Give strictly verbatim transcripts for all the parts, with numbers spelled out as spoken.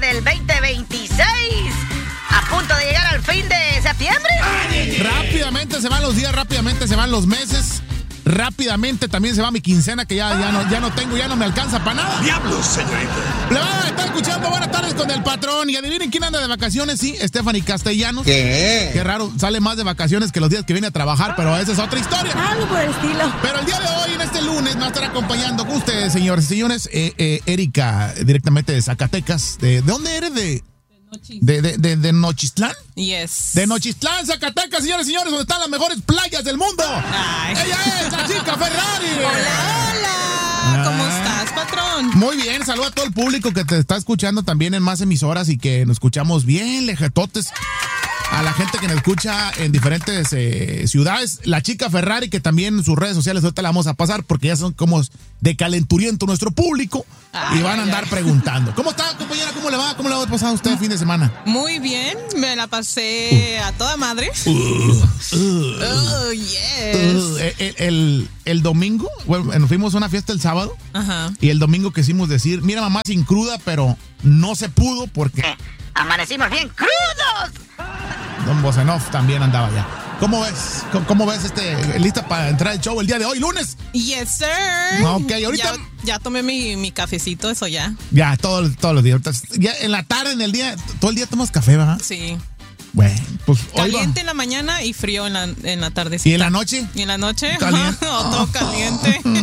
del veinte veintiséis. A punto de llegar al fin de septiembre. Rápidamente se van los días, rápidamente se van los meses. Rápidamente también se va mi quincena, que ya, ya, no, ya no tengo, ya no me alcanza para nada. ¡Diablos, señorita! Le van a estar escuchando Buenas Tardes con el Patrón. Y adivinen quién anda de vacaciones, sí, Stephanie Castellanos. ¿Qué? Qué raro, sale más de vacaciones que los días que viene a trabajar, pero esa es otra historia. Algo por el estilo. Pero el día de hoy, en este lunes, me va a estar acompañando con ustedes, señores y señores, eh, eh, Erika, directamente de Zacatecas. ¿De, de dónde eres? De... ¿De, de, de, de Nochistlán? Yes. De Nochistlán, Zacatecas, señores y señores, donde están las mejores playas del mundo. Ay. Ella es la chica Ferrari. Hola, hola. ¿Cómo estás, patrón? Muy bien, saluda a todo el público que te está escuchando también en más emisoras y que nos escuchamos bien lejetotes. A la gente que nos escucha en diferentes eh, ciudades. La chica Ferrari, que también en sus redes sociales ahorita la vamos a pasar porque ya son como de calenturiento nuestro público. Ay, y van a andar ay. preguntando. ¿Cómo está, compañera? ¿Cómo le va? ¿Cómo le ha pasado a usted el fin de semana? Muy bien, me la pasé uh. a toda madre. Uh. Uh. Oh, yes. Uh. El, el, el domingo, bueno, nos fuimos a una fiesta el sábado. Ajá. Y el domingo quisimos decir, mira mamá, sin cruda, pero no se pudo porque... Eh, amanecimos bien crudos. Don Bosenov también andaba ya. ¿Cómo ves? ¿Cómo, cómo ves este lista para entrar al show el día de hoy, lunes? Yes, sir. Ok, ahorita... Ya, ya tomé mi, mi cafecito, eso ya. Ya, todo, todos los días. Ya en la tarde, en el día, todo el día tomas café, ¿verdad? Sí. Bueno, pues caliente en la mañana y frío en la, en la tarde. ¿Y en la noche? ¿Y en la noche? Caliente. Otro caliente. ¿Tú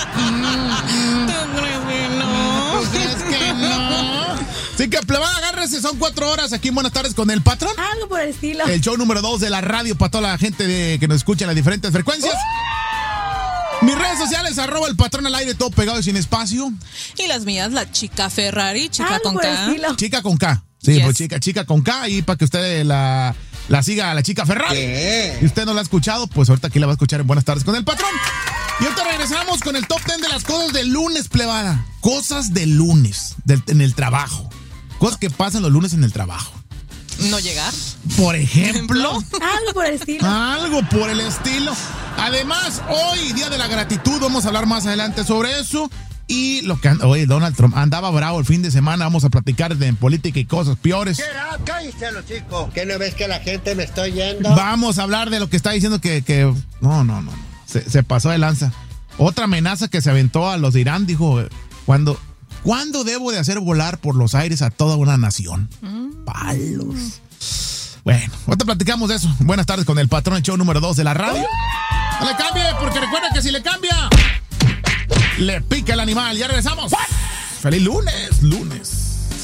crees que no? ¿Tú crees que no? Así que, plebada, agárrese, son cuatro horas aquí en Buenas Tardes con el Patrón. Algo por el estilo. El show número dos de la radio para toda la gente de, que nos escucha en las diferentes frecuencias. ¡Uh! Mis redes sociales, arroba el Patrón al aire, todo pegado y sin espacio. Y las mías, la chica Ferrari, chica Algo con por el K. estilo. Chica con K. Sí, Yes. pues chica, chica con K, y para que usted la, la siga a la chica Ferrari. ¿Qué? Y usted no la ha escuchado, pues ahorita aquí la va a escuchar en Buenas Tardes con el Patrón. Y ahorita regresamos con el top diez de las cosas del lunes, plebada. Cosas del lunes, del, en el trabajo. Cosas que pasan los lunes en el trabajo. No llegar. Por ejemplo. Algo por el estilo. Algo por el estilo. Además, hoy, Día de la Gratitud, vamos a hablar más adelante sobre eso. Y lo que anda, oye, Donald Trump andaba bravo el fin de semana. Vamos a platicar de política y cosas peores. Cállate, los chicos. ¿Qué no ves que la gente me está oyendo? Vamos a hablar de lo que está diciendo que, que no, no, no, se, se pasó de lanza. Otra amenaza que se aventó a los de Irán, dijo, cuando, ¿cuándo debo de hacer volar por los aires a toda una nación? Mm. Palos. Bueno, ahorita platicamos de eso. Buenas tardes con el Patrón, el show número dos de la radio. No le cambie, porque recuerda que si le cambia, le pica el animal. Ya regresamos. What? Feliz lunes, lunes.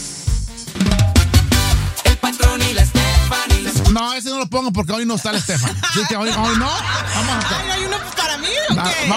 El Patrón y la Stephanie. No, ese no lo pongo porque hoy no está el Estefan. Así que hoy, hoy no. Vamos a... Ay, ¿hay uno para mí o Va, qué? va